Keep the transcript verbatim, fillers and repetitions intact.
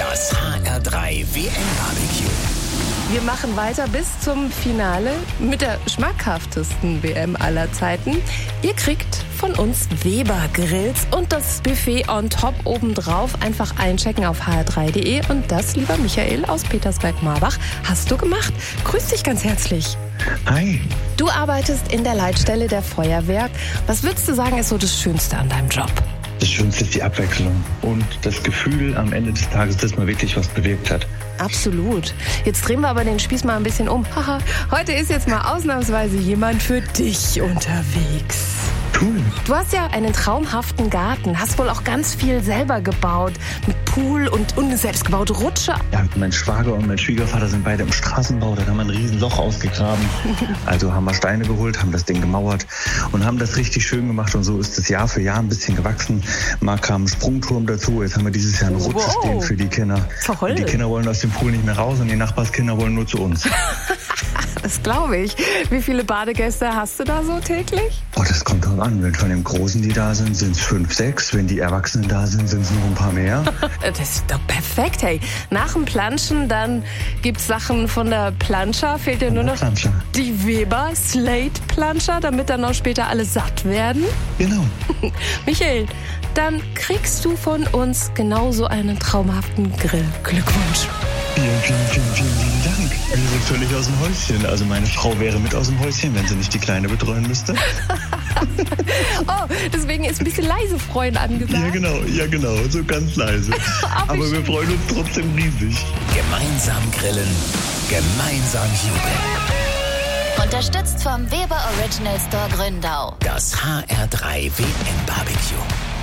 Das H R drei W M-Barbecue. Wir machen weiter bis zum Finale mit der schmackhaftesten W M aller Zeiten. Ihr kriegt von uns Weber-Grills und das Buffet on top obendrauf. Einfach einchecken auf h r drei punkt d e. Und das, lieber Michael aus Petersberg-Marbach, hast du gemacht. Grüß dich ganz herzlich. Hi. Du arbeitest in der Leitstelle der Feuerwehr. Was würdest du sagen, ist so das Schönste an deinem Job? Das Schönste ist die Abwechslung und das Gefühl am Ende des Tages, dass man wirklich was bewirkt hat. Absolut. Jetzt drehen wir aber den Spieß mal ein bisschen um. Haha, heute ist jetzt mal ausnahmsweise jemand für dich unterwegs. Cool. Du hast ja einen traumhaften Garten, hast wohl auch ganz viel selber gebaut, mit Pool und, und eine selbstgebaute Rutsche. Ja, mein Schwager und mein Schwiegervater sind beide im Straßenbau, da haben wir ein riesen Loch ausgegraben. Also haben wir Steine geholt, haben das Ding gemauert und haben das richtig schön gemacht und so ist es Jahr für Jahr ein bisschen gewachsen. Mal kam ein Sprungturm dazu, jetzt haben wir dieses Jahr eine Rutsche Wow. stehen für die Kinder. Toll. Und die Kinder wollen aus dem Pool nicht mehr raus und die Nachbarskinder wollen nur zu uns. Das glaube ich. Wie viele Badegäste hast du da so täglich? Oh, das kommt drauf an. Wenn von den Großen, die da sind, sind es fünf, sechs. Wenn die Erwachsenen da sind, sind es noch ein paar mehr. Das ist doch perfekt, hey. Nach dem Planschen, dann gibt's Sachen von der Planscher. Fehlt dir nur noch Planscher. die Weber Slate Planscher, damit dann auch später alle satt werden. Genau. Michael, dann kriegst du von uns genauso einen traumhaften Grill. Glückwunsch. Vielen, vielen, vielen, vielen lieben Dank. Wir sind völlig aus dem Häuschen. Also meine Frau wäre mit aus dem Häuschen, wenn sie nicht die Kleine betreuen müsste. Oh, deswegen ist ein bisschen leise Freuen angesagt. Ja, genau, ja, genau. So ganz leise. Ach, wie Aber wir schön. freuen uns trotzdem riesig. Gemeinsam grillen, gemeinsam jubeln. Unterstützt vom Weber Original Store Gründau. Das H R drei W M-Barbecue.